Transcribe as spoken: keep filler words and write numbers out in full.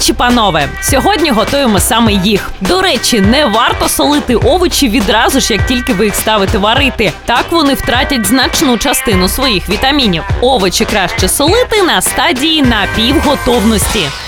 Овочі, панове, сьогодні готуємо саме їх. До речі, не варто солити овочі відразу ж, як тільки ви їх ставите варити. Так вони втратять значну частину своїх вітамінів. Овочі краще солити на стадії напівготовності.